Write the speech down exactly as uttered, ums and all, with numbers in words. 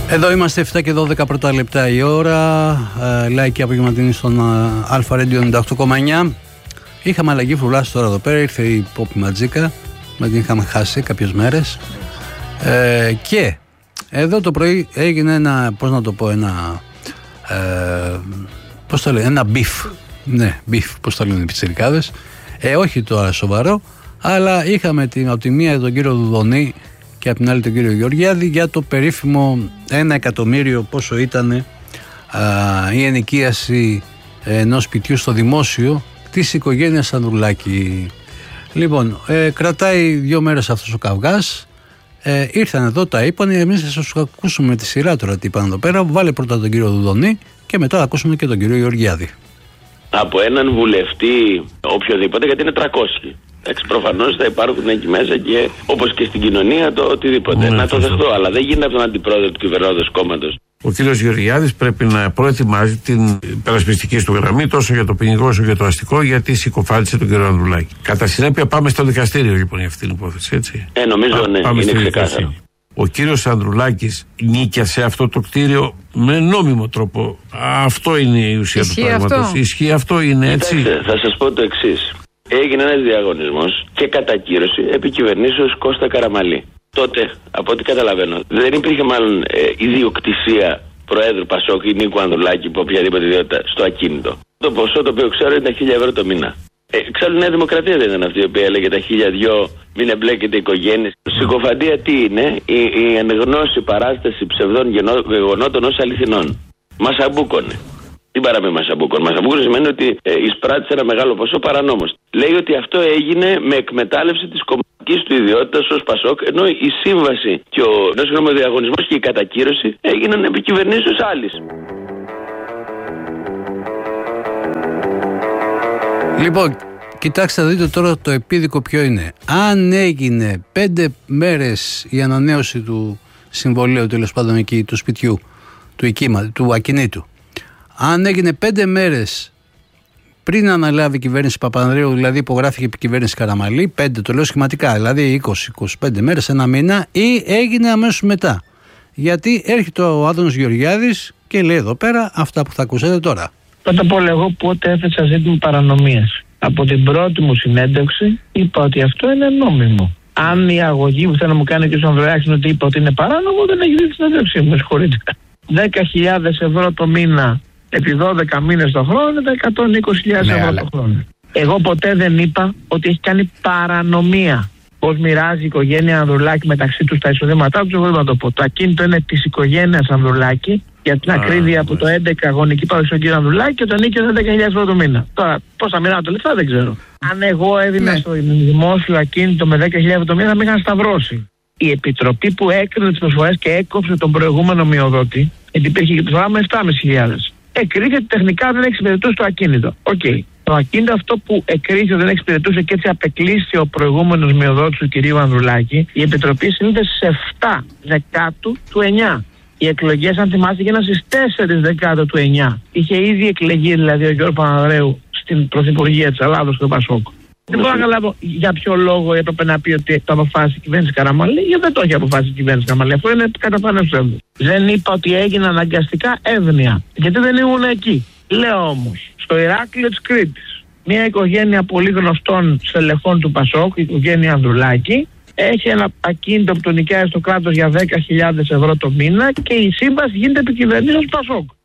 Εδώ είμαστε εφτά και δώδεκα πρώτα λεπτά η ώρα. Λαϊκή απογευματινή στον Αλφα Radio ενενήντα οκτώ κόμμα εννιά. Είχαμε αλλαγή φρουλάς τώρα εδώ πέρα. Ήρθε η Πόπη Ματζίκα. Με την είχαμε χάσει κάποιες μέρες. Ε, και εδώ το πρωί έγινε ένα, πώς να το πω, ένα ε, πώς το λένε, ένα μπιφ. Ναι, μπιφ, πώς το λένε οι πιτσιρικάδες. Ε, όχι τώρα σοβαρό, αλλά είχαμε την, από τη μία τον κύριο Δουδονή και από την άλλη τον κύριο Γεωργιάδη για το περίφημο ένα εκατομμύριο πόσο ήταν α, η ενοικίαση ενός σπιτιού στο δημόσιο της οικογένειας Ανδρουλάκη. Λοιπόν, ε, κρατάει δύο μέρες αυτός ο καυγάς. Ε, ήρθαν εδώ, τα είπαν. Εμείς θα σας ακούσουμε τη σειρά τώρα τι είπαν εδώ πέρα. Βάλε πρώτα τον κύριο Δουδονή και μετά θα ακούσουμε και τον κύριο Γεωργιάδη. Από έναν βουλευτή οποιοδήποτε, γιατί είναι τριακόσιοι. Εντάξει, προφανώς θα υπάρχουν εκεί μέσα και όπως και στην κοινωνία το οτιδήποτε. Ναι, να το δεχτώ, αλλά δεν γίνεται από τον αντιπρόεδρο του κυβερνώντος κόμματος. Ο κύριος Γεωργιάδης πρέπει να προετοιμάζει την υπερασπιστική του γραμμή τόσο για το ποινικό όσο για το αστικό, γιατί συκοφάντησε τον κύριο Ανδρουλάκη. Κατά συνέπεια, πάμε στο δικαστήριο λοιπόν για αυτήν την υπόθεση, έτσι. Ε, νομίζω Α, ναι, πάμε είναι ξεκάθαρο. Ο κύριος Ανδρουλάκης νίκιασε αυτό το κτίριο με νόμιμο τρόπο. Αυτό είναι η ουσία Ισχύει του πράγματος. Ισχύει αυτό, είναι έτσι. Κοιτάξτε, θα σας πω το εξής. Έγινε ένας διαγωνισμός και κατακύρωση επί κυβερνήσεως Κώστα Καραμαλή. Τότε, από ό,τι καταλαβαίνω, δεν υπήρχε μάλλον ε, ιδιοκτησία Προέδρου Πασόκ ή Νίκου Ανδρουλάκη υπό οποιαδήποτε ιδιότητα στο ακίνητο. Το ποσό το οποίο ξέρω είναι τα χίλια ευρώ το μήνα. Ε, Εξάλλου, η Νέα Δημοκρατία δεν ήταν αυτή η οποία έλεγε τα χίλια δυο, μην εμπλέκεται οικογένειες. Συκοφαντία τι είναι, η, η ανεγνώση παράσταση ψευδών γεγονότων ως αληθινών. Μας αμπούκωνε. Τι παραμένει Μασαμπούκον. Μασαμπούκον σημαίνει ότι ε, εισπράττει ένα μεγάλο ποσό παρανόμως. Λέει ότι αυτό έγινε με εκμετάλλευση της κομματικής του ιδιότητας ως Πασόκ, ενώ η σύμβαση και ο, ο διαγωνισμός και η κατακύρωση έγιναν επί κυβερνήσεως άλλης. Λοιπόν, κοιτάξτε να δείτε τώρα το επίδικο ποιο είναι. Αν έγινε πέντε μέρες η ανανέωση του συμβολέου, τέλος πάντων εκεί, του σπιτιού, του, οικίμα, του ακινήτου, αν έγινε πέντε μέρες πριν αναλάβει η κυβέρνηση Παπανδρέου, δηλαδή υπογράφηκε η κυβέρνηση Καραμαλή, πέντε το λέω σχηματικά, δηλαδή είκοσι με είκοσι πέντε μέρες, ένα μήνα, ή έγινε αμέσως μετά. Γιατί έρχεται ο Άδωνος Γεωργιάδης και λέει εδώ πέρα αυτά που θα ακούσετε τώρα. Πρώτα απ' όλα, εγώ πότε έθεσα ζήτημα παρανομίας. Από την πρώτη μου συνέντευξη είπα ότι αυτό είναι νόμιμο. Αν η αγωγή που θέλω να μου κάνει και ο Ανδρουλάκης είναι ότι είπα ότι είναι παράνομο, δεν έχει δει τη συνέντευξή μου, συγχωρείτε. δέκα χιλιάδες ευρώ το μήνα επί δώδεκα μήνες το χρόνο είναι τα εκατόν είκοσι χιλιάδες ναι, ευρώ αλλά... το χρόνο. Εγώ ποτέ δεν είπα ότι έχει κάνει παρανομία. Πώς μοιράζει η οικογένεια Ανδρουλάκη μεταξύ τους τα εισοδήματά τους, εγώ δεν θα το πω. Το ακίνητο είναι της οικογένειας Ανδρουλάκη, για την ακρίβεια από το έντεκα γονική πάροχη στον κύριο Ανδρουλάκη και τον νίκιο δέκα χιλιάδες ευρώ το μήνα. Τώρα, πώς θα μοιράζω το λεφτά δεν ξέρω. Αν εγώ έδινα ναι. στο δημόσιο ακίνητο με δέκα χιλιάδες ευρώ το μήνα θα με είχαν σταυρώσει. Η επιτροπή που έκρινε τις προσφορές και έκοψε τον προηγούμενο μειοδότη, γιατί υπήρχε και προσφορά με επτά χιλιάδες πεντακόσιες, εκρίθηκε ότι τεχνικά δεν εξυπηρετούσε το ακίνητο. Οκ. Okay. Το ακίνητο αυτό που εκρίθηκε ότι δεν εξυπηρετούσε και έτσι απεκλείστηκε ο προηγούμενος μειοδότης του κυρίου Ανδρουλάκη, η επιτροπή συνήθω στις επτά Δεκάτου του εννιά. Οι εκλογές, αν θυμάστε, έγιναν στις τέσσερις Δεκάτου του εννιά. Είχε ήδη εκλεγεί δηλαδή ο Γιώργος Παπανδρέου στην Πρωθυπουργία της Ελλάδος και του Πασόκ. Δεν μπορώ να καταλάβω για ποιο λόγο έπρεπε να πει ότι το αποφάσισε η κυβέρνηση Καραμαλή, γιατί δεν το έχει αποφάσισει η κυβέρνηση Καραμαλή. Αυτό είναι καταφανές ψεύδος. Δεν είπα ότι έγινε αναγκαστικά εύνοια, γιατί δεν ήμουν εκεί. Λέω όμως, στο Ηράκλειο της Κρήτης, μια οικογένεια πολύ γνωστών στελεχών του Πασόκ, η οικογένεια Ανδρουλάκη, έχει ένα ακίνητο που τον νοικιάζει στο κράτος για δέκα χιλιάδες ευρώ το μήνα και η σύμβαση γίνεται επί κυβερνήσεως Πασόκ.